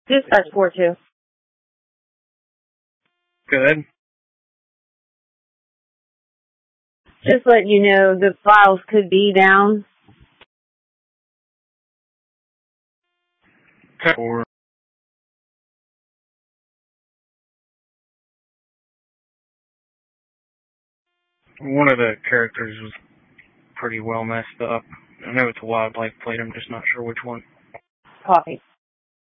Dispatch 4-2. Good. Just letting you know the files could be down. Or one of the characters was pretty well messed up. I know it's a wildlife plate, I'm just not sure which one. Copy.